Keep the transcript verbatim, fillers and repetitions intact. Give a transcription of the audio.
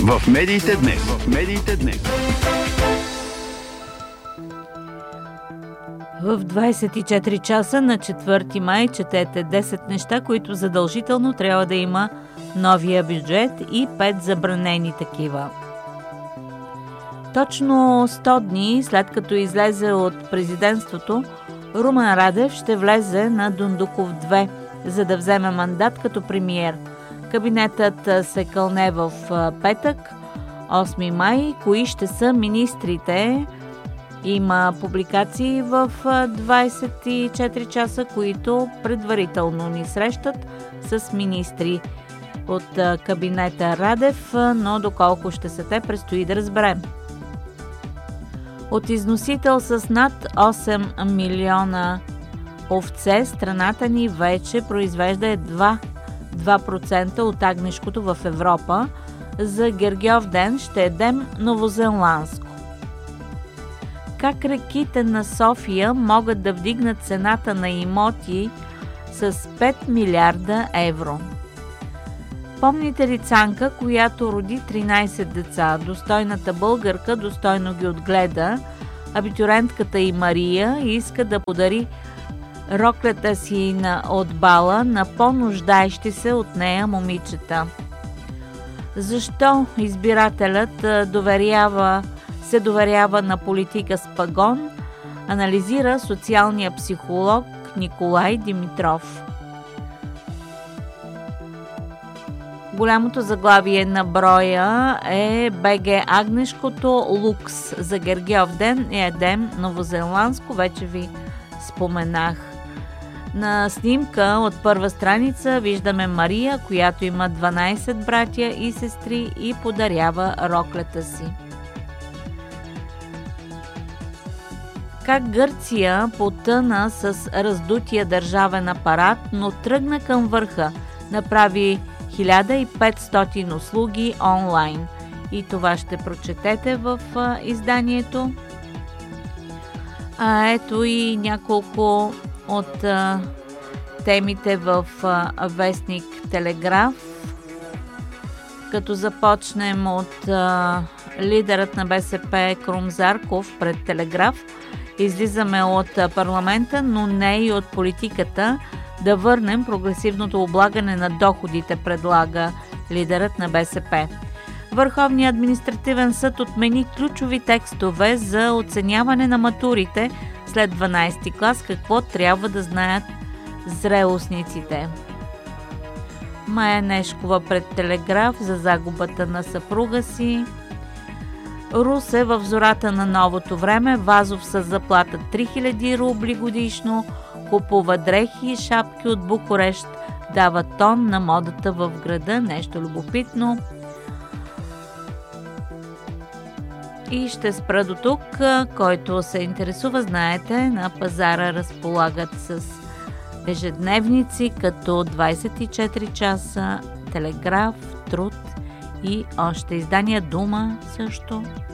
В медиите днес. В медиите днес. В двадесет и четири часа на четвърти май четете десет неща, които задължително трябва да има новия бюджет и пет забранени такива. Точно сто дни след като излезе от президентството, Румен Радев ще влезе на Дондуков две, за да вземе мандат като премиер. Кабинетът се кълне в петък, осми май. Кои ще са министрите? Има публикации в двадесет и четири часа, които предварително ни срещат с министри от кабинета Радев, но доколко ще са те, предстои да разберем. От износител с над осем милиона овце, страната ни вече произвежда едва два процента от агнешкото в Европа. За Гергьов ден ще едем новозеландско. Как реките на София могат да вдигнат цената на имоти с пет милиарда евро? Помните ли Цанка, която роди тринадесет деца? Достойната българка достойно ги отгледа. Абитурентката и Мария иска да подари роклята си на от бала на по-нуждаещи се от нея момичета. Защо избирателят доверява, се доверява на политика с пагон, анализира социалния психолог Николай Димитров. Голямото заглавие на броя е БГ Агнешкото лукс. За Гергьов ден едем новозеландско, вече ви споменах. На снимка от първа страница виждаме Мария, която има дванадесет братя и сестри и подарява роклята си. Как Гърция потъна с раздутия държавен апарат, но тръгна към върха, направи хиляда и петстотин услуги онлайн. И това ще прочетете в а, изданието. А ето и няколко от а, темите в а, вестник Телеграф. Като започнем от а, лидерът на БСП Крум Зарков пред Телеграф. Излизаме от а, парламента, но не и от политиката. Да върнем прогресивното облагане на доходите, предлага лидерът на БСП. Върховният административен съд отмени ключови текстове за оценяване на матурите след дванадесети клас, какво трябва да знаят зрелостниците. Мая Нешкова пред Телеграф за загубата на съпруга си. Русе в зората на новото време. Вазов със заплата три хиляди рубли годишно. Купува дрехи и шапки от Букурещ. Дава тон на модата в града. Нещо любопитно. И ще спра до тук. Който се интересува, знаете, на пазара разполагат с ежедневници като двадесет и четири часа, Телеграф, Труд и още издания Дума също.